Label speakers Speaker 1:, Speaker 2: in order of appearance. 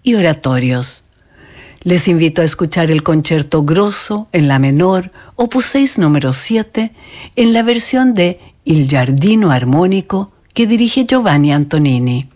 Speaker 1: y oratorios. Les invito a escuchar el Concerto Grosso en la menor, opus 6 número 7, en la versión de Il Giardino Armonico que dirige Giovanni Antonini.